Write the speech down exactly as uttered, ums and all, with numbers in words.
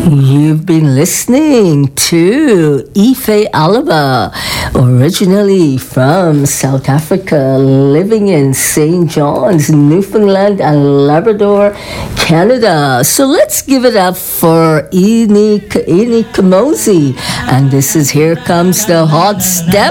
You've been listening to Ife Alaba, originally from South Africa, living in Saint John's, Newfoundland and Labrador, Canada. So let's give it up for Ini, Ini Kamosi. And this is Here Comes the Hot Step.